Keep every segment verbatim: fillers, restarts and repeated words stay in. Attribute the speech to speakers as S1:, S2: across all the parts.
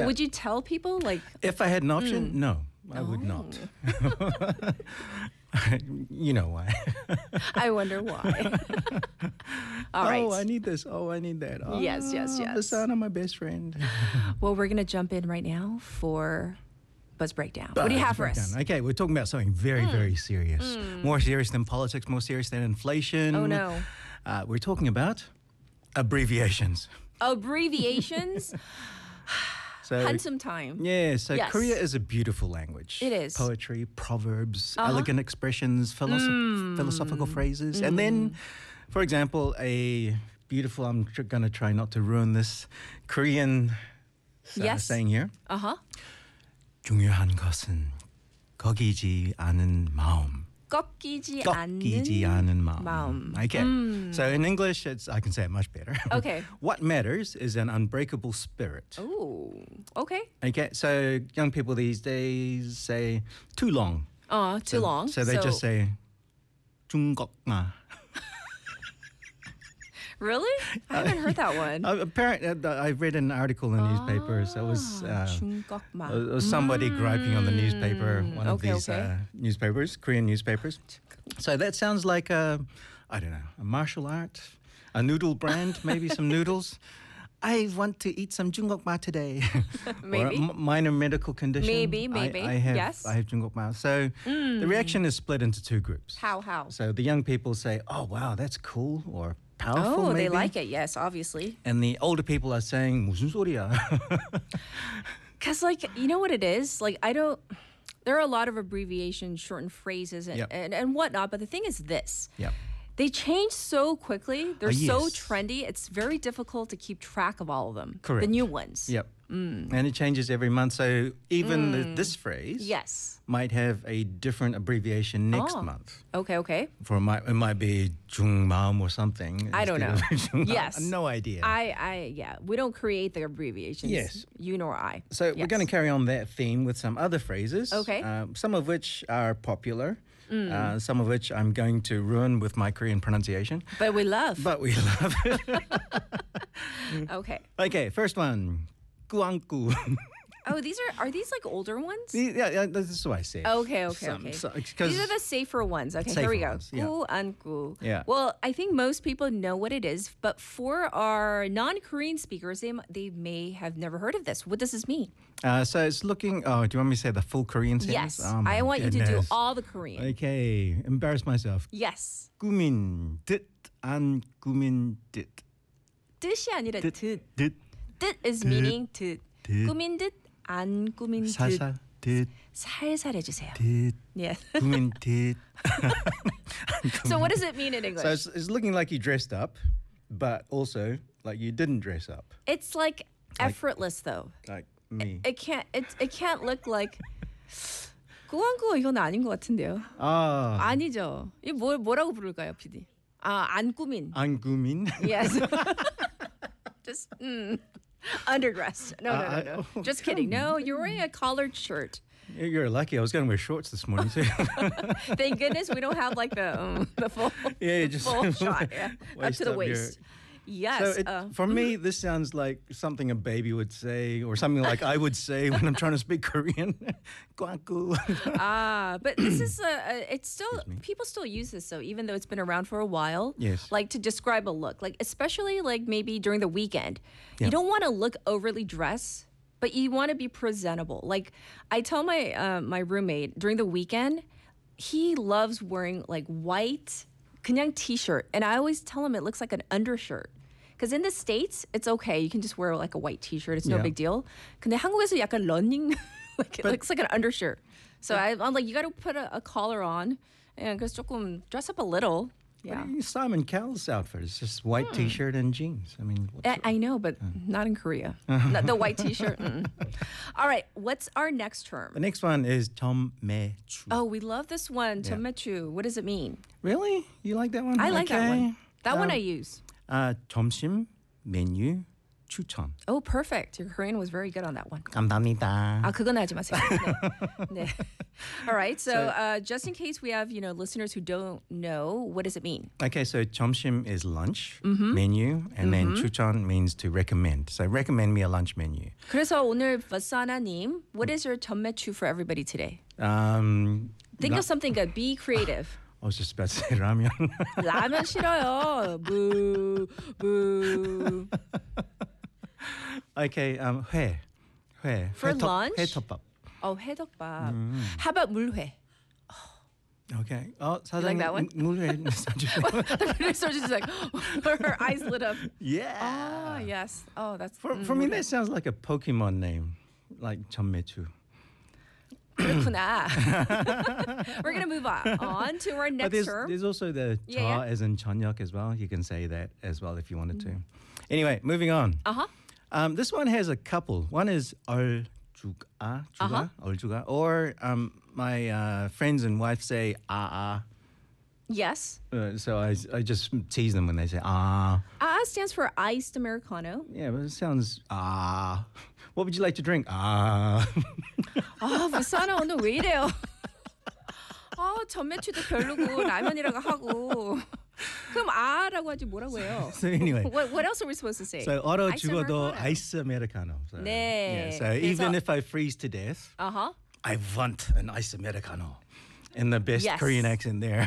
S1: Yeah.
S2: would you tell people like?
S1: If I had an option, no, I would
S2: Oh.
S1: not. You know why.
S2: I wonder why. All right.
S1: Oh, I need this. Oh, I need that. Oh,
S2: Yes, yes, yes.
S1: Basana, my best friend.
S2: Well, we're gonna jump in right now for Buzz Breakdown. What do you have for us?
S1: Breakdown. Okay, we're talking about something very, very serious. More serious than politics, more serious than inflation.
S2: Oh no.
S1: Uh, we're talking about abbreviations.
S2: Abbreviations.
S1: So,
S2: Handsome time.
S1: yeah, so
S2: Yes.
S1: Korea is a beautiful language.
S2: It is.
S1: Poetry, proverbs,
S2: Uh-huh.
S1: elegant expressions, philosoph- philosophical phrases. And then, for example, a beautiful, I'm tr- going to try not to ruin this, Korean uh,
S2: Yes.
S1: saying here.
S2: Uh huh.
S1: 중요한 것은 꺾이지 않은 마음.
S2: 꺾이지
S1: 꺾이지
S2: 않는
S1: 않은 마음.
S2: 마음.
S1: Okay. So in English, it's I can say it much better.
S2: Okay.
S1: What matters is an unbreakable spirit.
S2: Ooh. Okay.
S1: Okay. So young people these days say too long.
S2: Uh, too
S1: So-
S2: long.
S1: So they just say 중국마.
S2: Really? I haven't heard that one.
S1: Uh, apparently, uh, I read an article in the newspaper. So it was. Uh,
S2: 중국마.
S1: Uh, uh, somebody griping on the newspaper, one of
S2: okay,
S1: these
S2: okay.
S1: Uh, newspapers, Korean newspapers. So that sounds like a, I don't know, a martial art, a noodle brand, maybe some noodles. I want to eat some jungokma today. Or
S2: Maybe.
S1: a m- minor medical condition.
S2: Maybe,
S1: I-
S2: maybe.
S1: I, have,
S2: Yes.
S1: I have jungokma. So the reaction is split into two groups.
S2: How, how?
S1: So the young people say, oh, wow, that's cool, or powerful,
S2: Oh, they
S1: maybe.
S2: like it. Yes, obviously.
S1: And the older people are saying, 무슨 소리야?
S2: Because, like, you know what it is? Like, I don't. There are a lot of abbreviations, shortened phrases, and,
S1: Yep.
S2: and, and whatnot. But the thing is this.
S1: Yep.
S2: They change so quickly. They're
S1: Ah,
S2: so
S1: yes.
S2: trendy. It's very difficult to keep track of all of them. The
S1: Correct.
S2: new ones.
S1: Yep. And it changes every month. So even the, this phrase
S2: Yes.
S1: might have a different abbreviation next
S2: Oh.
S1: month.
S2: Okay, okay.
S1: For my, it might be 중마음 or something.
S2: I don't
S1: instead of 중마음.
S2: Yes.
S1: No idea.
S2: I, I, yeah, we don't create the abbreviations.
S1: Yes.
S2: You nor I.
S1: so we're
S2: Yes.
S1: going to carry on that theme with some other phrases.
S2: Okay.
S1: Um, some of which are popular. Uh, some of which I'm going to ruin with my Korean pronunciation.
S2: But we love.
S1: But we love it.
S2: Okay.
S1: Okay, first one. Kuangku.
S2: Oh, these are are these like older ones?
S1: yeah, yeah, this is what I say.
S2: Okay, okay,
S1: Some-
S2: okay.
S1: so- 'cause-
S2: These are the safer ones. Okay, here
S1: Safer
S2: we go.
S1: ones, yeah.
S2: 구 and 구.
S1: Yeah.
S2: Well, I think most people know what it is, but for our non-Korean speakers, they m- they may have never heard of this. What does this mean?
S1: Uh, so it's looking. Oh, do you want me to say the full Korean
S2: Yes,
S1: sentence? Oh, my
S2: I want you to do
S1: goodness.
S2: all the Korean.
S1: Okay, embarrass myself.
S2: Yes.
S1: 꾸민 듯 안 꾸민 듯.
S2: 뜻이 아니라
S1: 듯,
S2: 뜻.
S1: 듯,
S2: 뜻 is
S1: 뜻,
S2: meaning 뜻.
S1: 뜻.
S2: 꾸민 듯, 안 꾸민 듯.
S1: 살살 듯,
S2: 살살 해주세요.
S1: 듯,
S2: Yes.
S1: 꾸민 듯.
S2: So what does it mean in English?
S1: So it's, it's looking like you dressed up, but also like you didn't dress up,
S2: It's like effortless though.
S1: like me.
S2: It can't. It it can't look like. 꾸안꾸 이건 아닌 것 같은데요.
S1: Ah,
S2: 아니죠. 이 뭐 뭐라고 부를까요, 피디? 아, 안 꾸민.
S1: 안 꾸민.
S2: Yes. Just mm, underdressed. No, no, no,
S1: Uh,
S2: no.
S1: I-
S2: Just kidding. No, you're wearing a collared shirt.
S1: You're lucky. I was going to wear shorts this morning too.
S2: Thank goodness we don't have like the um, the full
S1: Yeah, just
S2: full shot yeah, up
S1: waist
S2: to the
S1: up your-
S2: waist. Yes.
S1: So it,
S2: uh,
S1: for me, this sounds like something a baby would say, or something like I would say when I'm trying to speak Korean. Kwaku.
S2: Ah, but this is a, a it's still people still use this though, even though it's been around for a while.
S1: Yes.
S2: Like to describe a look, like especially like maybe during the weekend,
S1: Yeah.
S2: you don't want to look overly dressed, but you want to be presentable. Like I tell my uh, my roommate during the weekend, he loves wearing like white, 그냥 t-shirt, and I always tell him it looks like an undershirt. Because in the States, it's okay. You can just wear like a white t-shirt. It's no
S1: Yeah.
S2: big deal. 근데 한국에서 약간 running, like it
S1: But-
S2: looks like an undershirt. So I, I'm like, you got to put a, a collar on, and because 조금 dress up a little. Yeah,
S1: Simon Cowell's outfit is just white T-shirt and jeans. I mean, what's
S2: I, I know, but not in Korea. Not the white t-shirt. mm. All right, what's our next term?
S1: the next one is 점매추.
S2: Oh, we love this one.
S1: Yeah.
S2: 점매추. What does it mean?
S1: Really? You like that one?
S2: I like that one.
S1: Okay.
S2: That one
S1: Um,
S2: I use.
S1: Uh, 점심 메뉴 추천.
S2: Oh, perfect. Your Korean was very good on that one.
S1: 감사합니다.
S2: 아, 그건 하지 마세요. 네. 네. All right. So,
S1: So-
S2: uh, just in case we have, you know, listeners who don't know, what does it mean?
S1: Okay, so 점심 is lunch
S2: Mm-hmm.
S1: menu, and then 추천 means to recommend. So recommend me a lunch menu.
S2: 그래서 오늘 Vasana님, what is your 전매추 for everybody today?
S1: Um,
S2: Think
S1: no-
S2: of something good. Be creative.
S1: I was just about to say ramen.
S2: 라면 싫어요. 부, 부.
S1: Okay, um, 회. 회.
S2: For
S1: 회덮-
S2: lunch?
S1: 회덮밥.
S2: 어, 회덮밥. How about 물회?
S1: Okay. Oh,
S2: like that one?
S1: 물회 사주세요.
S2: The producer just like, her eyes lit up.
S1: Yeah.
S2: Ah, yes. Oh, that's
S1: For,
S2: mm,
S1: for me,
S2: 물회.
S1: that sounds like a Pokemon name, like 전매추.
S2: 그렇구나. We're gonna move on, on to our
S1: But
S2: next
S1: there's,
S2: term.
S1: there's also the
S2: Yeah,
S1: 자
S2: yeah.
S1: as in 저녁 as well. You can say that as well if you wanted to. Anyway, moving on.
S2: Uh huh.
S1: Um, this one has a couple. One is 얼주가, 주가,
S2: Uh-huh.
S1: 얼주가, or um, my uh, friends and wife say ah
S2: Yes.
S1: ah. Uh, so I, I just tease them when they say ah.
S2: Ah stands for iced americano.
S1: Yeah, but it sounds ah. What would you like to drink? Ah.
S2: 아, 부산아 오늘 왜 이래요? 아, 전매추도 별로고 라면이라고 하고. 그럼 아라고 하지 뭐라고 해요?
S1: So anyway.
S2: What, what else are we supposed to say?
S1: So 얼어
S2: Ice
S1: 죽어도
S2: Americano.
S1: ice americano. So,
S2: 네.
S1: Yeah, so
S2: 그래서-
S1: even if I freeze to death,
S2: Uh-huh.
S1: I want an ice americano. In the best
S2: Yes.
S1: Korean accent there.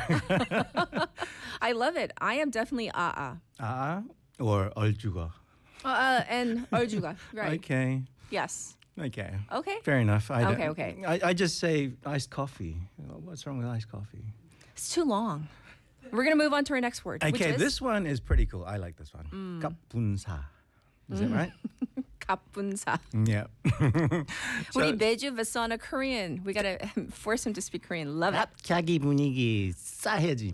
S2: I love it. I am definitely ah
S1: ah or 얼주가.
S2: ah. Uh, and 얼주가. Right.
S1: Okay.
S2: Yes.
S1: Okay.
S2: Okay.
S1: Fair enough. I don't-
S2: Okay, okay.
S1: I, I just say iced coffee. What's wrong with iced coffee?
S2: It's too long. We're gonna move on to our next word. which
S1: Okay,
S2: is
S1: this one is pretty cool. I like this one.
S2: Mm.
S1: 갑분사. Is that right?
S2: 갑분사.
S1: Yeah.
S2: 우리 매주 Vasana Korean. We gotta force him to speak Korean. Love it.
S1: 자기 분위기 싸해짐.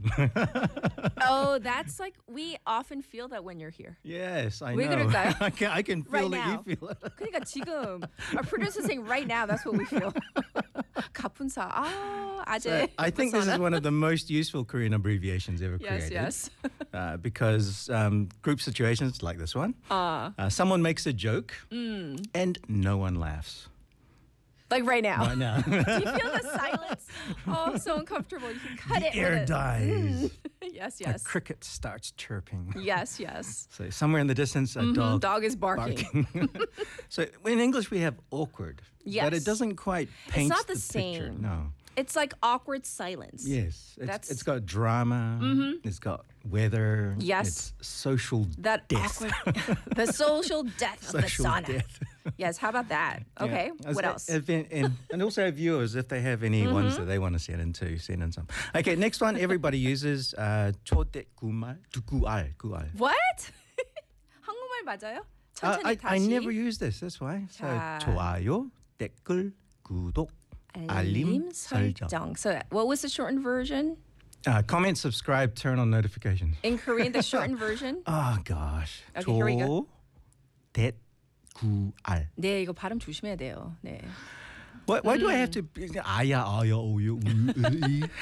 S2: Oh, that's like we often feel that when you're here.
S1: Yes, I
S2: 왜
S1: know.
S2: 그럴까요?
S1: I can, I can feel
S2: Right
S1: that
S2: now.
S1: you feel it.
S2: 그러니까 지금 our producer's saying right now that's what we feel. 갑분사. 아, 아재.
S1: So I think this is
S2: Vasana.
S1: one of the most useful Korean abbreviations ever
S2: Yes,
S1: created.
S2: yes.
S1: Uh, because um, group situations like this one,
S2: Uh,
S1: uh, someone makes a joke
S2: mm.
S1: and no one laughs.
S2: like right now.
S1: Right now.
S2: Do you feel the silence? Oh, so uncomfortable. You can cut it.
S1: Air
S2: with it.
S1: dies.
S2: Yes,
S1: A
S2: yes.
S1: cricket starts chirping.
S2: Yes, yes.
S1: So somewhere in the distance, a
S2: Mhm,
S1: dog,
S2: dog is barking.
S1: barking. So in English we have awkward, but
S2: Yes.
S1: it doesn't quite paint
S2: not the
S1: picture.
S2: same.
S1: No.
S2: It's like awkward silence.
S1: Yes, it's,
S2: That's-
S1: it's got drama. It's got weather.
S2: Yes.
S1: It's social
S2: That
S1: death.
S2: awkward, the social death of the
S1: Social
S2: sauna.
S1: death.
S2: Yes, how about that? Okay,
S1: Yeah. As-
S2: what else?
S1: if in- in- and also our viewers, if they have any
S2: Mm-hmm.
S1: ones that they want to send in too, send in some. Okay, next one everybody uses uh, 초대 구말, 구알, 구알.
S2: What? 한국말 맞아요?
S1: Uh,
S2: 천천히
S1: I,
S2: 다시.
S1: I never use this. That's why. So
S2: 자.
S1: 좋아요, 댓글, 구독, 알림 설정.
S2: 설정. So, what was the shortened version?
S1: Uh, comment, subscribe, turn on notifications.
S2: In Korean, the shortened version?
S1: Oh gosh.
S2: Okay, here we go.
S1: 조, 댓, 구알.
S2: 네, 이거 발음 조심해야 돼요. 네.
S1: Why, why do I have to? 아야, 아야, 오요, 우, 으, 이.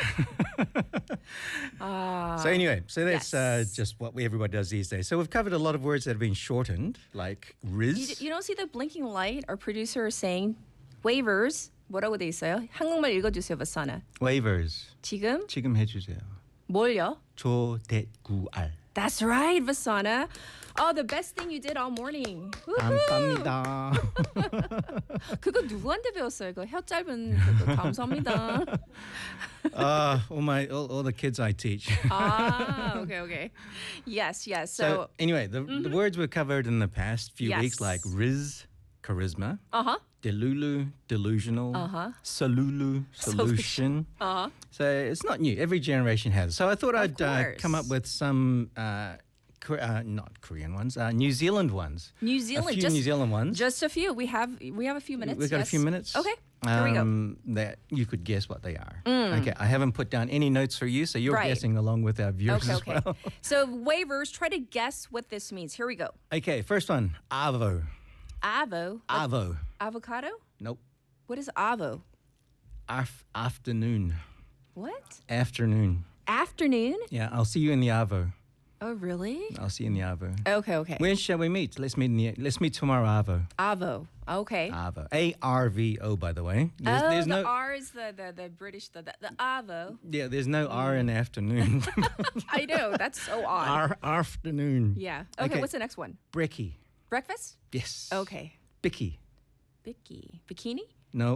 S2: 아,
S1: So anyway, so that's uh,
S2: yes.
S1: just what we, everybody does these days. So we've covered a lot of words that have been shortened, like
S2: you,
S1: riz.
S2: you don't see the blinking light? Our producer is saying waivers. 뭐라고 돼 있어요? 한국말 읽어주세요, Vasana.
S1: waivers.
S2: 지금
S1: 지금 해주세요.
S2: 뭘요?
S1: 조, 댓, 구알.
S2: That's right, Vasana. Oh, the best thing you did all morning. Woohoo!
S1: 감사합니다.
S2: 그거 누구한테 배웠어요? 그 혀 짧은 그거 감사합니다.
S1: uh, all my all, all the kids I teach.
S2: ah, okay, okay. Yes, yes.
S1: So
S2: So,
S1: anyway, the, the words we've covered in the past few
S2: Yes.
S1: weeks, like riz, charisma,
S2: uh-huh,
S1: delulu, delusional,
S2: Uh-huh.
S1: salulu, solution.
S2: uh-huh.
S1: So it's not new. Every generation has. So I thought I'd uh, come up
S2: course.
S1: with some, uh, Kor- uh, not Korean ones, uh, New Zealand ones.
S2: New
S1: A
S2: Zealand,
S1: few
S2: just
S1: New Zealand ones.
S2: just a few. We have we have a few minutes.
S1: We've got
S2: yes.
S1: a few minutes.
S2: Okay, here we go.
S1: um, That you could guess what they are. Okay, I haven't put down any notes for you, so you're
S2: Right.
S1: guessing along with our viewers
S2: Okay,
S1: as
S2: okay.
S1: well.
S2: So waivers, try to guess what this means. Here we go.
S1: Okay, first one, avo.
S2: Avo, like
S1: Avo.
S2: avocado.
S1: Nope.
S2: What is avo?
S1: Af- afternoon.
S2: What?
S1: Afternoon.
S2: Afternoon.
S1: Yeah, I'll see you in the avo.
S2: Oh, really?
S1: I'll see you in the Avo.
S2: Okay, okay.
S1: When shall we meet? Let's meet in the, let's meet tomorrow, Avo.
S2: Avo. Okay.
S1: Avo. A R V O, by the way. There's,
S2: oh,
S1: there's
S2: the
S1: no
S2: R is the, the, the British, the, the, the Avo.
S1: yeah. There's no R in the afternoon.
S2: I know. That's so odd.
S1: R afternoon.
S2: Yeah. Okay,
S1: Okay.
S2: what's the next one?
S1: Brekkie.
S2: Breakfast?
S1: Yes.
S2: Okay.
S1: Bicky.
S2: Bicky. Bikini?
S1: No.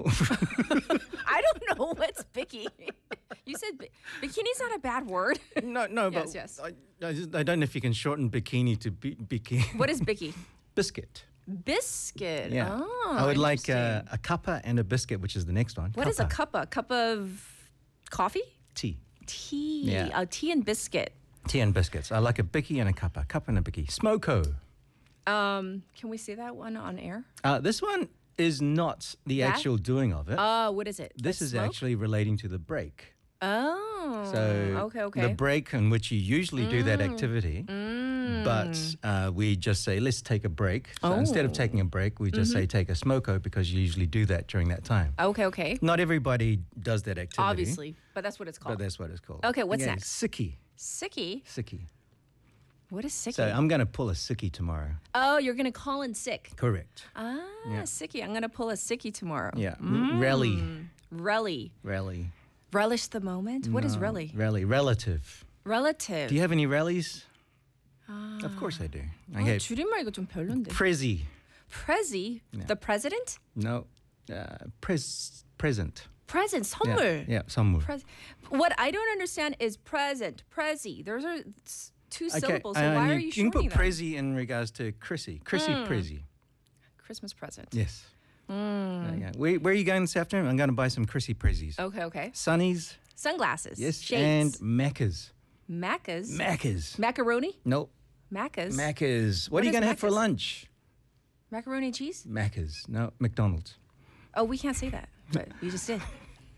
S2: I don't know what's bicky. You said bi- bikini's not a bad word.
S1: no, no.
S2: Yes,
S1: but
S2: yes.
S1: I, I, just, I don't know if you can shorten bikini to bi- bikini.
S2: What is bicky?
S1: Biscuit.
S2: Biscuit.
S1: Yeah.
S2: Oh,
S1: I would like uh,
S2: interesting.
S1: a cuppa and a biscuit, which is the next one.
S2: What is a cuppa? Cup of coffee?
S1: Tea.
S2: Tea.
S1: Yeah.
S2: Uh, tea and biscuit.
S1: Tea and biscuits. I like a bicky and a cuppa. Cup and a bicky. Smoko.
S2: Um, can we say that one on air?
S1: Uh, this one is not the
S2: That?
S1: actual doing of it.
S2: Uh, what is it?
S1: this
S2: Like
S1: is
S2: smoke?
S1: actually relating to the break.
S2: Oh.
S1: So
S2: okay, okay.
S1: the break in which you usually do that activity,
S2: Mm.
S1: but uh, we just say, let's take a break. So instead of
S2: Oh.
S1: taking a break, we just say take a smoko because you usually do that during that time.
S2: Okay, okay.
S1: Not everybody does that activity.
S2: Obviously, but that's what it's
S1: But
S2: called.
S1: that's what it's called.
S2: Okay, what's
S1: yeah,
S2: next?
S1: Sickie.
S2: Sicky.
S1: Sickie.
S2: What is sicky?
S1: So I'm going to pull a sickie tomorrow.
S2: oh, you're gonna call in sick.
S1: Correct.
S2: Ah,
S1: Yeah.
S2: sicky. I'm gonna pull a sicky tomorrow.
S1: Yeah. R- Rally.
S2: Relly.
S1: Rally.
S2: Relish the moment. What is
S1: No,
S2: relly?
S1: Rally. Relative.
S2: Relative.
S1: Do you have any rallies? Of course I do.
S2: 아,
S1: Okay.
S2: 줄임말 이거 좀 별론데.
S1: Prezi.
S2: Prezi. The president?
S1: No. Uh, pres- present.
S2: Present.
S1: Yeah.
S2: 선물.
S1: Yeah. 선물.
S2: Pres- what I don't understand is present, prezi. Those are s- two
S1: Okay,
S2: syllables. So
S1: and
S2: why are
S1: you,
S2: you
S1: you can
S2: shortening
S1: put
S2: them?
S1: Prezi in regards to Chrissy. Chrissy Prezi.
S2: Christmas present.
S1: Yes.
S2: Mm.
S1: Yeah, yeah. Where, where are you going this afternoon? I'm going to buy some Chrissy Prezis.
S2: Okay, okay.
S1: Sunnies.
S2: Sunglasses.
S1: Yes.
S2: Shades.
S1: And Macca's.
S2: Macca's.
S1: Macca's.
S2: Macaroni.
S1: Nope.
S2: Macca's.
S1: Macca's. What,
S2: What
S1: are you
S2: is
S1: going to have for
S2: Macca's?
S1: lunch?
S2: Macaroni and cheese.
S1: Macca's. No, McDonald's.
S2: Oh, we can't say that, but you just did.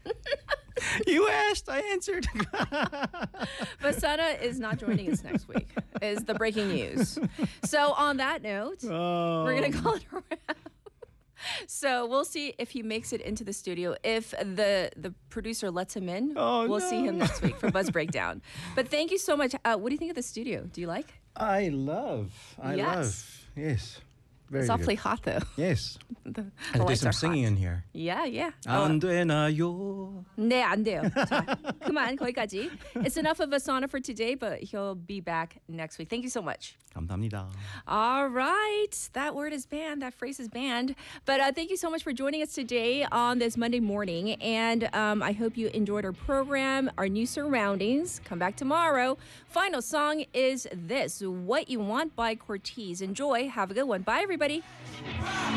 S1: You asked, I answered.
S2: But Sana is not joining us next week, is the breaking news. So on that note,
S1: Oh.
S2: we're going to call it a wrap. So we'll see if he makes it into the studio. If the the producer lets him in,
S1: Oh,
S2: we'll see him
S1: no.
S2: next week for Buzz Breakdown. But thank you so much. Uh, what do you think of the studio? Do you like?
S1: I love. I
S2: Yes.
S1: love. Yes. Very
S2: It's
S1: good.
S2: awfully hot though.
S1: Yes.
S2: The, the
S1: I'll do
S2: lights
S1: some
S2: are
S1: singing
S2: hot.
S1: in here.
S2: Yeah, yeah. Oh,
S1: 안 되나요?
S2: 네, 안 돼요. 자, 그만 거기까지. It's enough of Asana for today, but he'll be back next week. Thank you so much.
S1: 감사합니다.
S2: All right. That word is banned. That phrase is banned. But uh, thank you so much for joining us today on this Monday morning. And um, I hope you enjoyed our program, our new surroundings. Come back tomorrow. Final song is this, What You Want by Cortez. Enjoy. Have a good one. Bye, everybody.